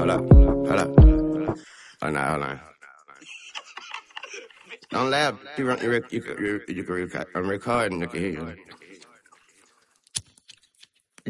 Hold up. Hold on. Don't laugh. You can I'm recording. I can hear you.